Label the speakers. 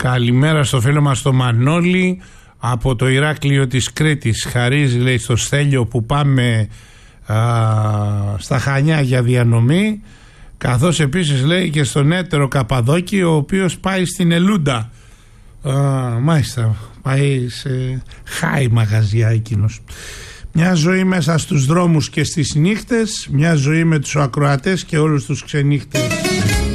Speaker 1: Καλημέρα στο φίλο μας το Μανώλη από το Ηράκλειο της Κρήτης. Χαρίζει, λέει, στο Στέλιο που πάμε στα Χανιά για διανομή, καθώς επίσης, λέει, και στον έτερο Καπαδόκη, ο οποίος πάει στην Ελούντα. Μάλιστα, πάει σε χάι μαγαζιά εκείνος. Μια ζωή μέσα στους δρόμους και στις νύχτες, μια ζωή με τους ακροατές και όλους τους ξενύχτες.